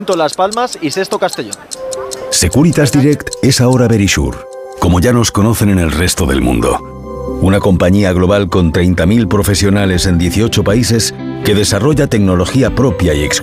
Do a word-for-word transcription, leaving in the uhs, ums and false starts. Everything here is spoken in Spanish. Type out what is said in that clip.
Las Palmas y Sexto Castellón. Securitas Direct es ahora Verisure, como ya nos conocen en el resto del mundo. Una compañía global con treinta mil profesionales en dieciocho países que desarrolla tecnología propia y exclusiva